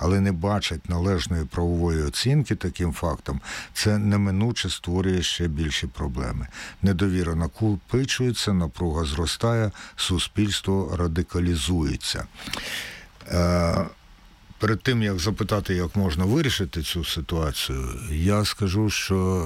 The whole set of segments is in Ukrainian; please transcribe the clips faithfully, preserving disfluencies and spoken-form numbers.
але не бачать належної правової оцінки таким фактам, це неминуче створює ще більші проблеми. Недовіра накопичується, напруга зростає, суспільство радикалізується. Е, перед тим, як запитати, як можна вирішити цю ситуацію, я скажу, що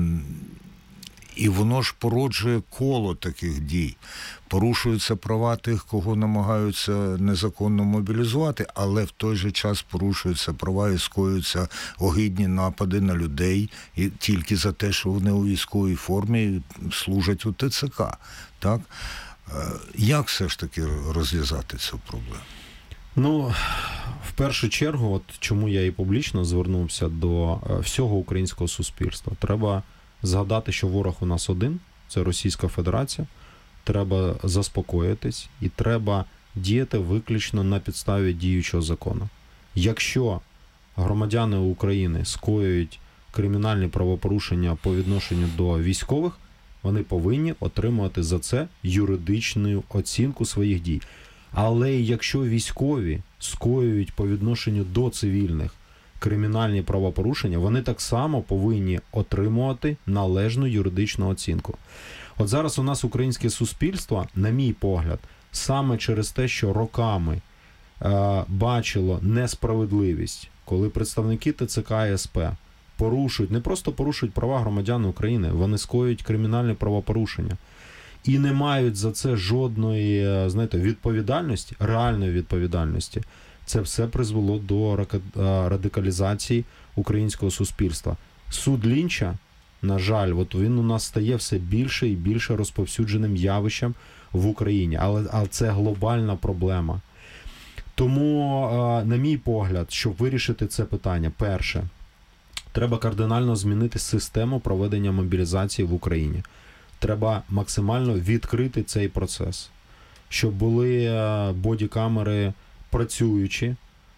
і воно ж породжує коло таких дій. Порушуються права тих, кого намагаються незаконно мобілізувати, але в той же час порушуються права і скоюються огидні напади на людей і тільки за те, що вони у військовій формі служать у ТЦК. Так? Як все ж таки розв'язати цю проблему? Ну, в першу чергу, от чому я і публічно звернувся до всього українського суспільства. Треба згадати, що ворог у нас один, це Російська Федерація. Треба заспокоїтись і треба діяти виключно на підставі діючого закону. Якщо громадяни України скоюють кримінальні правопорушення по відношенню до військових, вони повинні отримувати за це юридичну оцінку своїх дій. Але якщо військові скоюють по відношенню до цивільних кримінальні правопорушення, вони так само повинні отримувати належну юридичну оцінку. От зараз у нас українське суспільство, на мій погляд, саме через те, що роками е, бачило несправедливість, коли представники ТЦК і СП порушують, не просто порушують права громадян України, вони скоюють кримінальні правопорушення. І не мають за це жодної, знаєте, відповідальності, реальної відповідальності. Це все призвело до радикалізації українського суспільства. Суд Лінча, на жаль, от він у нас стає все більше і більше розповсюдженим явищем в Україні. Але, але це глобальна проблема. Тому, на мій погляд, щоб вирішити це питання, перше, треба кардинально змінити систему проведення мобілізації в Україні. Треба максимально відкрити цей процес, щоб були бодікамери працюючі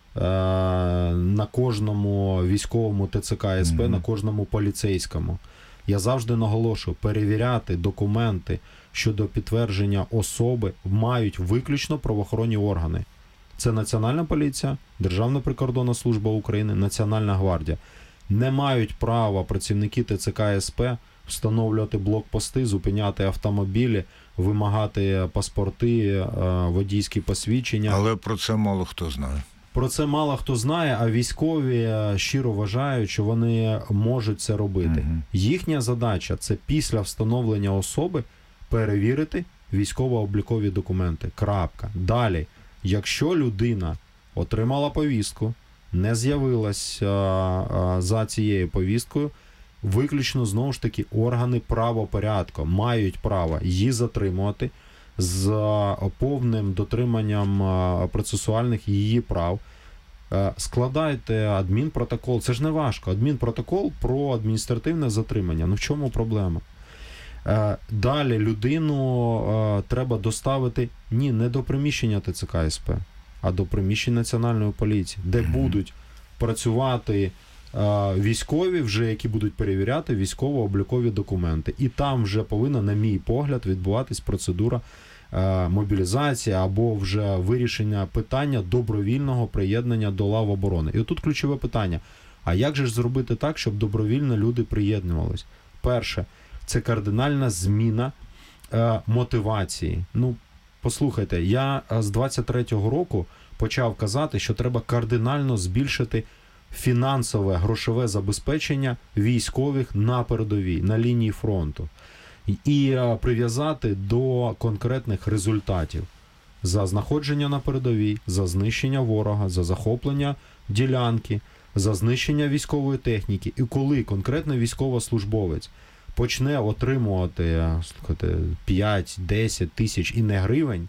на кожному військовому ТЦК і СП, mm-hmm. на кожному поліцейському. Я завжди наголошую, перевіряти документи щодо підтвердження особи мають виключно правоохоронні органи. Це Національна поліція, Державна прикордонна служба України, Національна гвардія. Не мають права працівники ТЦК і СП встановлювати блокпости, зупиняти автомобілі, вимагати паспорти, водійські посвідчення. Але про це мало хто знає. Про це мало хто знає, а військові щиро вважають, що вони можуть це робити. Угу. Їхня задача – це після встановлення особи перевірити військово-облікові документи. Крапка. Далі, якщо людина отримала повістку, не з'явилась за цією повісткою, виключно, знову ж таки, органи правопорядку мають право її затримувати з повним дотриманням процесуальних її прав. Складайте адмінпротокол. Це ж не важко. Адмінпротокол про адміністративне затримання. Ну в чому проблема? Далі людину треба доставити ні, не до приміщення ТЦК СП, а до приміщень Національної поліції, де будуть працювати військові, вже які будуть перевіряти військово-облікові документи. І там вже повинна, на мій погляд, відбуватись процедура мобілізації або вже вирішення питання добровільного приєднання до лав оборони. І отут ключове питання. А як же ж зробити так, щоб добровільно люди приєднувались? Перше, це кардинальна зміна е, мотивації. Ну, послухайте, я з двадцять третього року почав казати, що треба кардинально збільшити фінансове, грошове забезпечення військових на передовій, на лінії фронту. І е, прив'язати до конкретних результатів. За знаходження на передовій, за знищення ворога, за захоплення ділянки, за знищення військової техніки. І коли конкретний військовослужбовець почне отримувати слухайте, п'ять-десять тисяч і не гривень,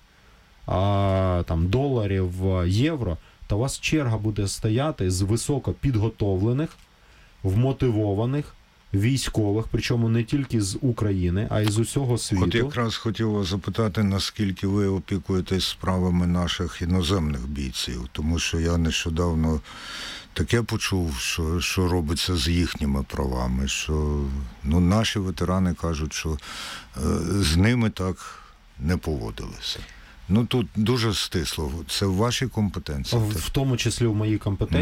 а там доларів, євро, то у вас черга буде стояти з високо підготовлених, вмотивованих військових, причому не тільки з України, а й з усього світу. От якраз хотів вас запитати, наскільки ви опікуєтесь справами наших іноземних бійців, тому що я нещодавно таке почув, що, що робиться з їхніми правами, що ну, наші ветерани кажуть, що е, з ними так не поводилися. Ну тут дуже стисло. Це в вашій компетенції? В, в тому числі в моїй компетенції.